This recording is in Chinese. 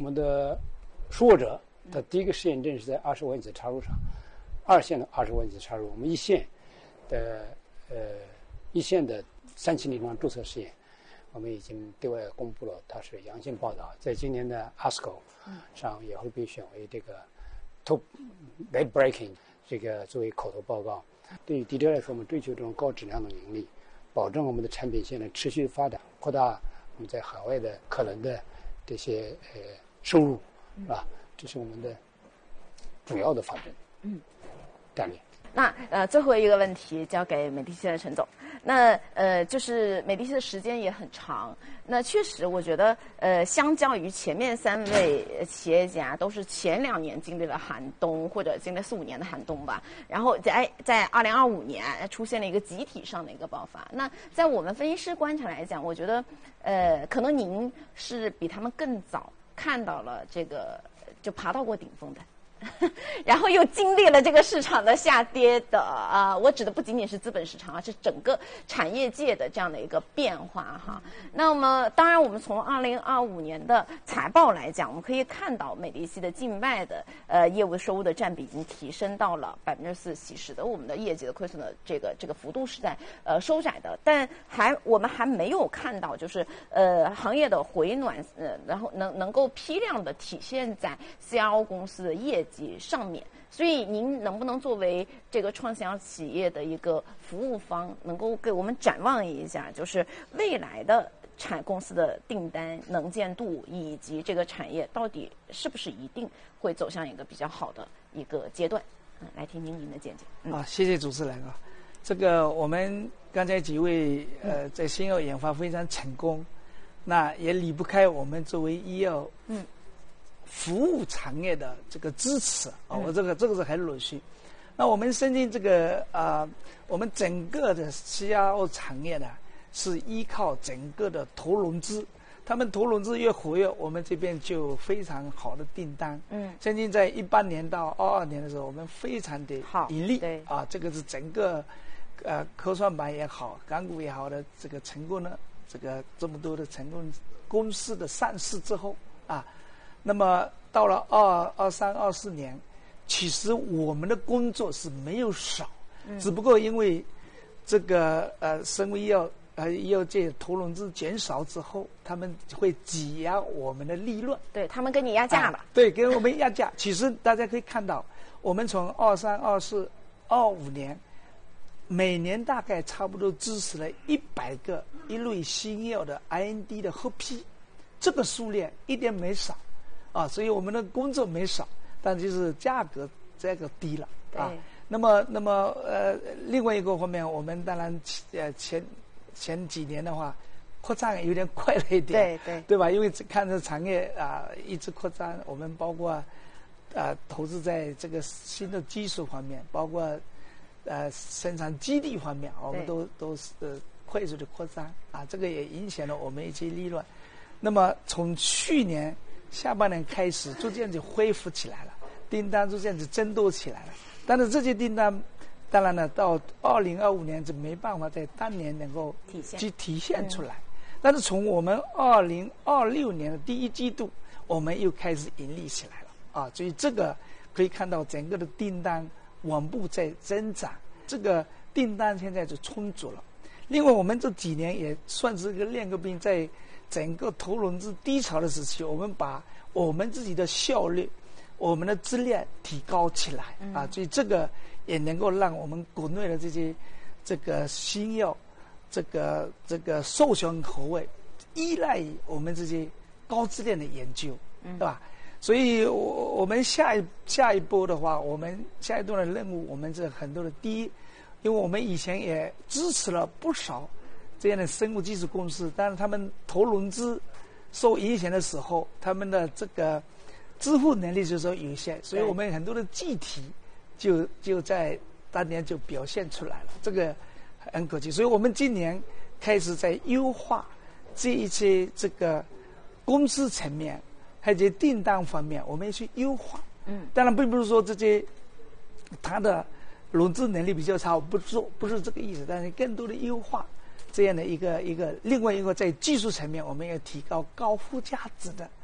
我们的苏沃者的第一个试验证是在20万次插入上，2线的20万次插入，我们1线的3期临床注册试验，我们已经对外公布了，它是阳性报道，在今年的 ASCO 上也会被选为这个 top late breaking 这个作为口头报告。对于 DD 来说，我们追求这种高质量的盈利，保证我们的产品线的持续发展，扩大我们在海外的可能的这些收入，是吧？这是我们的主要的发展战略。 那最后一个问题交给美的西的陈总。那就是美的西的时间也很长，那确实我觉得相较于前面3位企业家都是前2年经历了寒冬，或者经历4-5年的寒冬吧，然后在2025年出现了一个集体上的一个爆发。那在我们分析师观察来讲，我觉得可能您是比他们更早看到了这个，就爬到过顶峰的。然后又经历了这个市场的下跌的我指的不仅仅是资本市场，而是整个产业界的这样的一个变化哈。那么当然我们从2025年的财报来讲，我们可以看到美的西的境外的业务收入的占比已经提升到了4%，使得我们的业绩的亏损的这个幅度是在收窄的，但我们还没有看到就是行业的回暖然后能够批量的体现在 CRO 公司的业绩上面。所以您能不能作为这个创新药企业的一个服务方，能够给我们展望一下，就是未来的公司的订单能见度，以及这个产业到底是不是一定会走向一个比较好的一个阶段？来听听您的见解。 谢谢主持人啊。这个我们刚才几位在新药研发非常成功，那也离不开我们作为医药服务产业的这个支持我这个是很陆续。那我们深圳这个我们整个的 CRO 产业呢，是依靠整个的投融资，他们投融资越活跃，我们这边就有非常好的订单。深圳在18年到22年的时候，我们非常的盈利这个是整个科创板也好，港股也好的这个成功呢，这么多的成功公司的上市之后那么到了23、24年，其实我们的工作是没有少，只不过因为这个生物医药医药界投融资减少之后，他们会挤压我们的利润。 对，他们跟你压价了。 对，给我们压价。其实大家可以看到，我们从23、24、25年，每年大概差不多支持了100个一类新药的 IND 的合批，这个数量一点没少。所以我们的工作没少，但就是价格这个低了那么另外一个方面，我们当然前几年的话，扩张有点快了一点，对吧？因为看着产业一直扩张，我们包括投资在这个新的技术方面，包括生产基地方面，我们都是快速的扩张这个也影响了我们一些利润。那么从去年下半年开始，逐渐就恢复起来了，订单逐渐就增多起来了。但是这些订单，当然呢，到2025年就没办法在当年能够体现出来。但是从我们2026年的第1季度，我们又开始盈利起来了所以这个可以看到整个的订单稳步在增长，这个订单现在就充足了。另外，我们这几年也算是一个练个兵，在整个投融资低潮的时期，我们把我们自己的效率、我们的质量提高起来所以这个也能够让我们国内的这个新药、这个授权口味依赖于我们这些高质量的研究，对吧？所以我们下一步的话，我们下一步的任务，我们是很多的第一，因为我们以前也支持了不少这样的生物技术公司，但是他们投融资受影响的时候，他们的这个支付能力就是有限，所以我们很多的计题就在当年就表现出来了，这个很可惜。所以我们今年开始在优化这一些这个公司层面，还有这些订单方面，我们要去优化。当然并不是说这些它的融资能力比较差，不是这个意思，但是更多的优化这样的一个另外一个在技术层面，我们要提高高附加值的